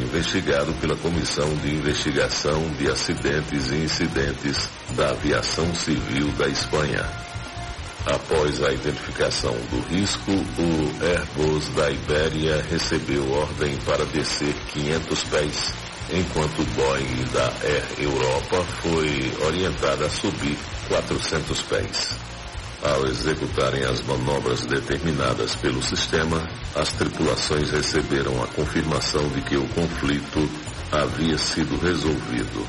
investigado pela Comissão de Investigação de Acidentes e Incidentes da Aviação Civil da Espanha. Após a identificação do risco, o Airbus da Ibéria recebeu ordem para descer 500 pés, enquanto o Boeing da Air Europa foi orientado a subir 400 pés. Ao executarem as manobras determinadas pelo sistema, as tripulações receberam a confirmação de que o conflito havia sido resolvido.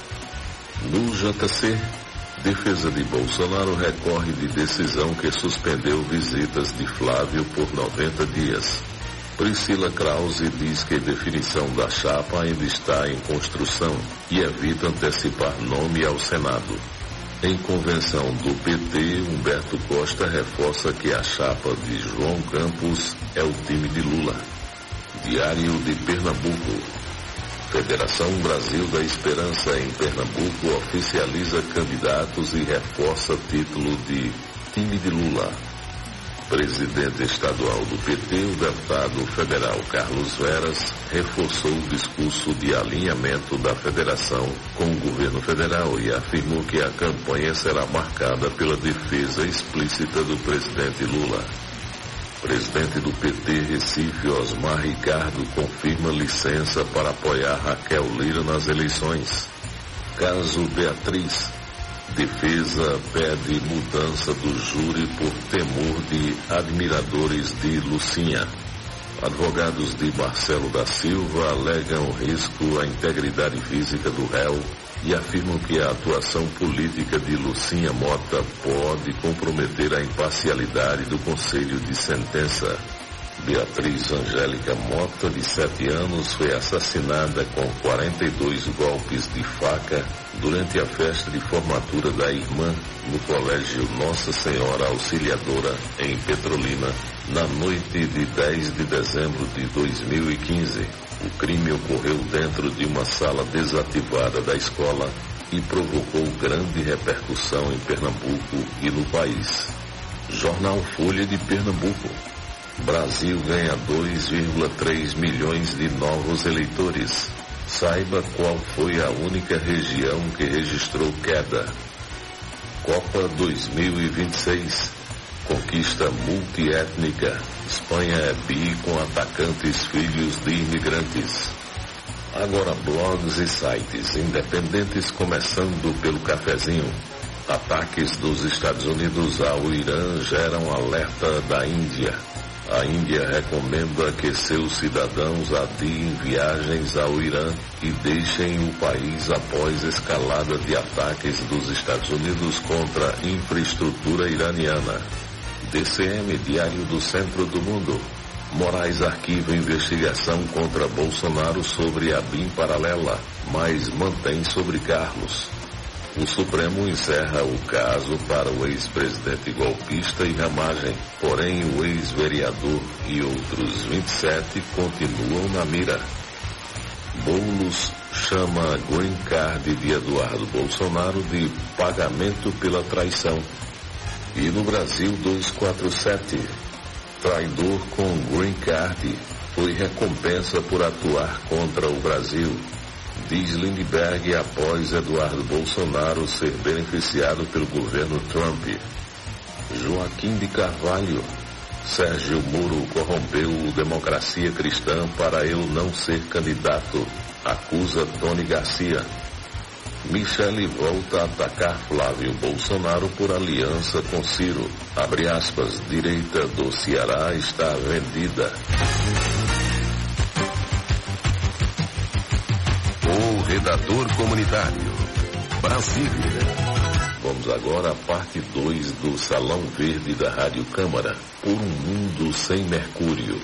No JC, defesa de Bolsonaro recorre de decisão que suspendeu visitas de Flávio por 90 dias. Priscila Krause diz que a definição da chapa ainda está em construção e evita antecipar nome ao Senado. Em convenção do PT, Humberto Costa reforça que a chapa de João Campos é o time de Lula. Diário de Pernambuco. Federação Brasil da Esperança em Pernambuco oficializa candidatos e reforça título de time de Lula. Presidente estadual do PT, o deputado federal Carlos Veras, reforçou o discurso de alinhamento da federação com o governo federal e afirmou que a campanha será marcada pela defesa explícita do presidente Lula. Presidente do PT Recife, Osmar Ricardo, confirma licença para apoiar Raquel Lira nas eleições. Caso Beatriz. Defesa pede mudança do júri por temor de admiradores de Lucinha. Advogados de Marcelo da Silva alegam risco à integridade física do réu e afirmam que a atuação política de Lucinha Mota pode comprometer a imparcialidade do Conselho de Sentença. Beatriz Angélica Mota, de 7 anos, foi assassinada com 42 golpes de faca durante a festa de formatura da irmã no Colégio Nossa Senhora Auxiliadora, em Petrolina, na noite de 10 de dezembro de 2015. O crime ocorreu dentro de uma sala desativada da escola e provocou grande repercussão em Pernambuco e no país. Jornal Folha de Pernambuco. Brasil ganha 2,3 milhões de novos eleitores. Saiba qual foi a única região que registrou queda. Copa 2026. Conquista multiétnica. Espanha é bi com atacantes filhos de imigrantes. Agora blogs e sites independentes, começando pelo cafezinho. Ataques dos Estados Unidos ao Irã geram alerta da Índia. A Índia recomenda que seus cidadãos adiem viagens ao Irã e deixem o país após escalada de ataques dos Estados Unidos contra a infraestrutura iraniana. DCM, Diário do Centro do Mundo. Moraes arquiva investigação contra Bolsonaro sobre a BIM paralela, mas mantém sobre Carlos. O Supremo encerra o caso para o ex-presidente golpista e ramagem, porém o ex-vereador e outros 27 continuam na mira. Boulos chama Green Card de Eduardo Bolsonaro de pagamento pela traição. E no Brasil 247, traidor com Green Card foi recompensa por atuar contra o Brasil. Diz Lindbergh após Eduardo Bolsonaro ser beneficiado pelo governo Trump. Joaquim de Carvalho. Sérgio Moro corrompeu o Democracia Cristã para eu não ser candidato, acusa Tony Garcia. Michele volta a atacar Flávio Bolsonaro por aliança com Ciro. Abre aspas, direita do Ceará está vendida. O redator comunitário. Brasília. Vamos agora à parte 2 do Salão Verde da Rádio Câmara. Por um mundo sem mercúrio.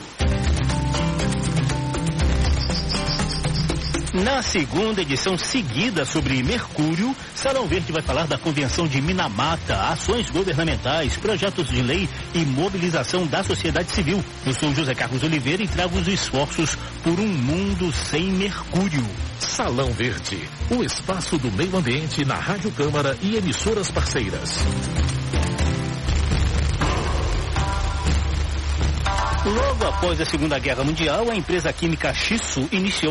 Na segunda edição seguida sobre Mercúrio, Salão Verde vai falar da Convenção de Minamata, ações governamentais, projetos de lei e mobilização da sociedade civil. Eu sou José Carlos Oliveira e trago os esforços por um mundo sem mercúrio. Salão Verde, o espaço do meio ambiente na Rádio Câmara e emissoras parceiras. Logo após a Segunda Guerra Mundial, a empresa química Shisu iniciou